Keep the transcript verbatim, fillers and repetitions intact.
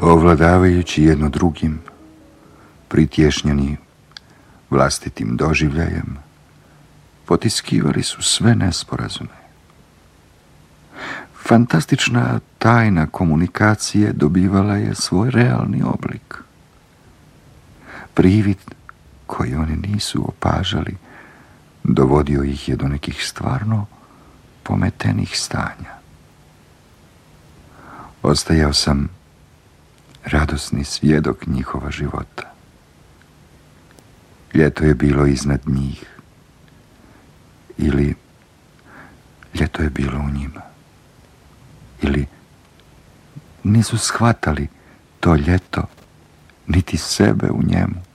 Ovladavajući jedno drugim, pritješnjeni vlastitim doživljajem, potiskivali su sve nesporazume. Fantastična tajna komunikacije dobivala je svoj realni oblik. Privid koji oni nisu opažali dovodio ih je do nekih stvarno pometenih stanja. Ostajao sam radosni svjedok njihova života. Ljeto je bilo iznad njih, ili ljeto je bilo u njima, ili nisu shvatali to ljeto, niti sebe u njemu.